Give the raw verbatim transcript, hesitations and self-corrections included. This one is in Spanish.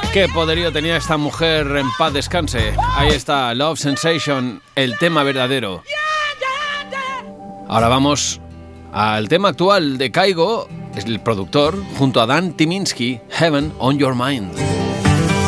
Qué poderío tenía esta mujer, en paz descanse. Ahí está, Love Sensation, el tema verdadero. Ahora vamos al tema actual de Kygo, es el productor, junto a Dan Tyminski, Heaven on Your Mind.